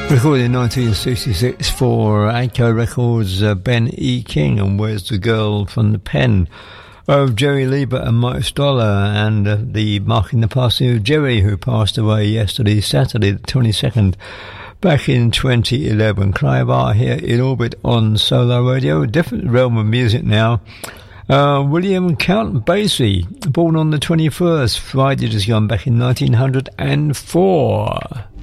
Recorded in 1966 for Echo Records, Ben E. King, and Where's the Girl, from the pen of Jerry Lieber and Mike Stoller, and the marking the passing of Jerry, who passed away yesterday, Saturday the 22nd, back in 2011. Clive R here in orbit on Solar Radio, a different realm of music now. William Count Basie, born on the 21st, Friday just gone, back in 1904.